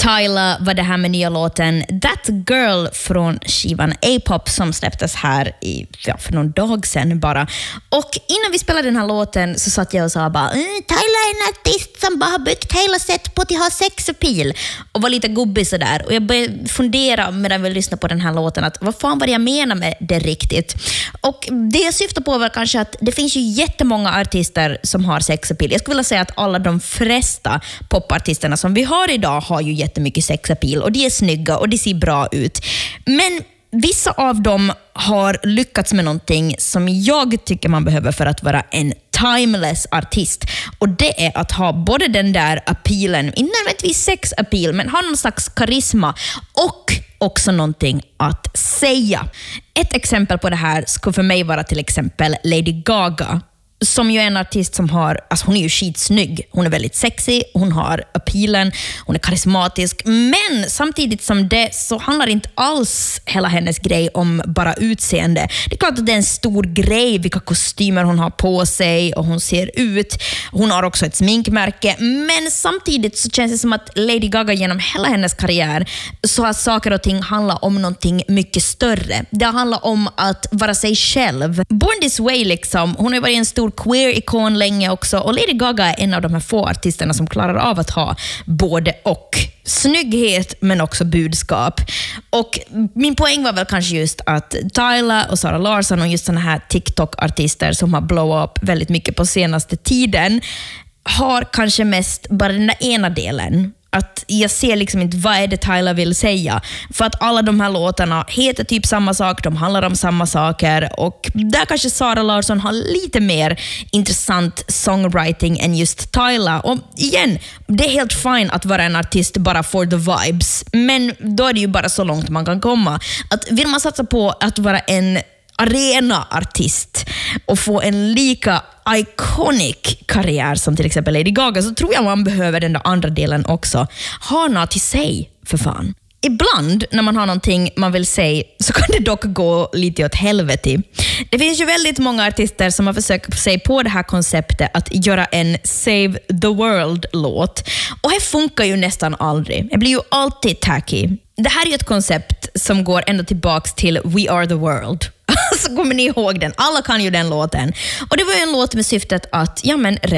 Tyla var det här med nya låten That Girl från skivan A-pop som släpptes här för någon dag sedan bara. Och innan vi spelade den här låten så satt jag och sa bara Tyla är en artist som bara har byggt hela sätt på att ha sexappeal och var lite gubbig sådär. Och jag började fundera medan vi lyssnade på den här låten att vad fan var det jag menar med det riktigt? Och det jag syftar på var kanske att det finns ju jättemånga artister som har sexappeal. Jag skulle vilja säga att alla de flesta popartisterna som vi har idag har ju jättemycket sexappeal och de är snygga och de ser bra ut. Men vissa av dem har lyckats med någonting som jag tycker man behöver för att vara en timeless artist. Och det är att ha både den där appealen, inte nödvändigtvis sexappeal, men ha någon slags karisma och också någonting att säga. Ett exempel på det här skulle för mig vara till exempel Lady Gaga, som ju är en artist som har, alltså hon är ju skitsnygg, hon är väldigt sexy, hon har appealen, hon är karismatisk, men samtidigt som det så handlar inte alls hela hennes grej om bara utseende. Det är klart att det är en stor grej vilka kostymer hon har på sig och hon ser ut. Hon har också ett sminkmärke, men samtidigt så känns det som att Lady Gaga genom hela hennes karriär så har saker och ting handlat om någonting mycket större. Det handlar om att vara sig själv. Born This Way liksom, hon har varit en stor queer-ikon länge också och Lady Gaga är en av de här få artisterna som klarar av att ha både och snygghet men också budskap. Och min poäng var väl kanske just att Tyla och Sara Larsson och just såna här TikTok-artister som har blow up väldigt mycket på senaste tiden har kanske mest bara den där ena delen. Att jag ser liksom inte vad är det Tyla vill säga. För att alla de här låtarna heter typ samma sak, de handlar om samma saker. Och där kanske Sara Larsson har lite mer intressant songwriting än just Tyla. Och igen, det är helt fine att vara en artist bara for the vibes. Men då är det ju bara så långt man kan komma. Att vill man satsa på att vara en arena-artist och få en lika iconic karriär som till exempel Lady Gaga, så tror jag man behöver den där andra delen också. Ha något till sig, för fan. Ibland när man har någonting man vill säga så kan det dock gå lite åt helvete. Det finns ju väldigt många artister som har försökt sig på det här konceptet att göra en Save the World-låt. Och det funkar ju nästan aldrig. Det blir ju alltid tacky. Det här är ju ett koncept som går ända tillbaks till We Are the World. Så kommer ni ihåg den? Alla kan ju den låten. Och det var ju en låt med syftet att